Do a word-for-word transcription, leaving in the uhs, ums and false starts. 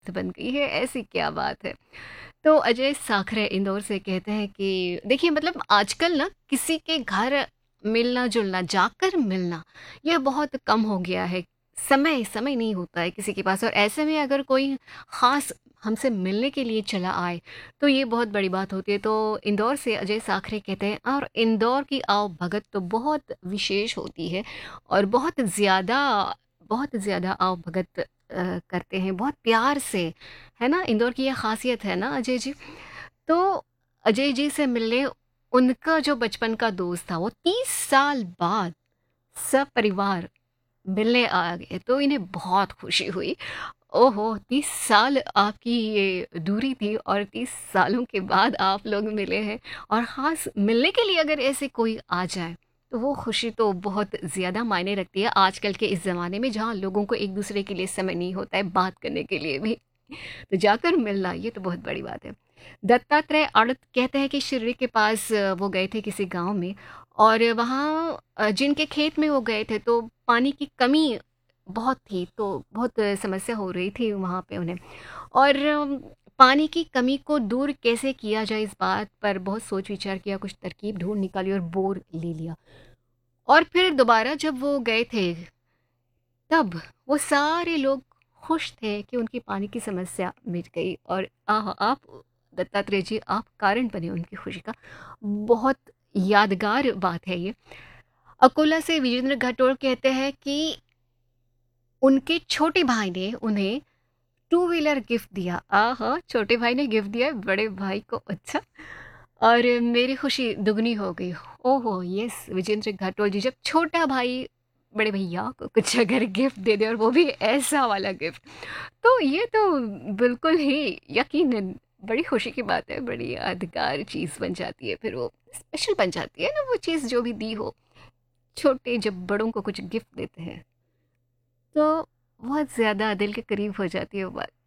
बन गई है, ऐसी क्या बात है। तो अजय साखरे इंदौर से कहते हैं कि देखिए मतलब आजकल ना किसी के घर मिलना जुलना, जाकर मिलना, यह बहुत कम हो गया है। समय समय नहीं होता है किसी के पास, और ऐसे में अगर कोई ख़ास हमसे मिलने के लिए चला आए तो ये बहुत बड़ी बात होती है। तो इंदौर से अजय साखरे कहते हैं, और इंदौर की आव भगत तो बहुत विशेष होती है और बहुत ज़्यादा बहुत ज़्यादा आव भगत अ, करते हैं बहुत प्यार से, है ना? इंदौर की ये ख़ासियत है ना अजय जी? तो अजय जी से मिलने उनका जो बचपन का दोस्त था, वो तीस साल बाद सपरिवार मिलने आ गए, तो इन्हें बहुत खुशी हुई। ओहो! तीस साल आपकी ये दूरी थी और तीस सालों के बाद आप लोग मिले हैं, और ख़ास मिलने के लिए अगर ऐसे कोई आ जाए, तो वो खुशी तो बहुत ज़्यादा मायने रखती है आजकल के इस ज़माने में, जहाँ लोगों को एक-दूसरे के लिए समय नहीं होता है, बात करने के लिए भी। तो जाकर मिलना ये तो बहुत बड़ी बात है। दत्तात्रेय आड़त कहते हैं कि शिरडी के पास अ, वो गए थे किसी गाँव में, और वहाँ अ, जिनके खेत में वो गए थे तो पानी की कमी बहुत थी, तो बहुत अ, समस्या हो रही थी वहाँ पे उन्हें। और अम, पानी की कमी को दूर कैसे किया जाए, इस बात पर बहुत सोच विचार किया, कुछ तरकीब ढूँढ निकाली और बोर ले लिया। और फिर दोबारा जब वो गए थे, तब वो सारे लोग खुश थे कि उनकी पानी की समस्या मिट गई, और आह! आप दत्तात्रेय जी, आप कारण बने उनकी खुशी का। बहुत यादगार बात है ये। अकोला से विजेंद्र घटोल कहते हैं कि उनके छोटे भाई ने उन्हें टू व्हीलर गिफ्ट दिया। आहा! छोटे भाई ने गिफ्ट दिया है बड़े भाई को, अच्छा। और मेरी खुशी दुगनी हो गई। ओहो! यस, विजेंद्र घाटोल जी, जब छोटा भाई बड़े भैया को कुछ अगर गिफ्ट दे दे, और वो भी ऐसा वाला गिफ्ट, तो ये तो बिल्कुल ही यकीनन बड़ी खुशी की बात है, बड़ी यादगार चीज़ बन जाती है, फिर वो स्पेशल बन जाती है ना वो चीज़ जो भी दी हो। छोटे जब बड़ों को कुछ गिफ्ट देते हैं, तो बहुत ज़्यादा दिल के करीब हो जाती है वो बात।